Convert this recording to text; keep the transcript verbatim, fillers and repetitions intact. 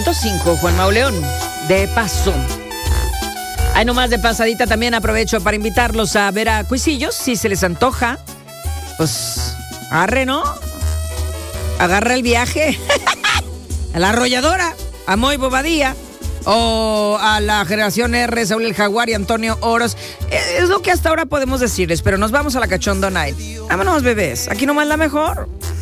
punto cinco, Juan Mauleón. De paso. Ahí nomás de pasadita también aprovecho para invitarlos a ver a Cuisillos, si se les antoja. Pues, arre, ¿no? Agarra el viaje a la arrolladora, a Moy Bobadilla, o a la generación R, Saúl el Jaguar y Antonio Oros. Es lo que hasta ahora podemos decirles, pero nos vamos a la Cachondo Night. Vámonos, bebés, aquí nomás la mejor.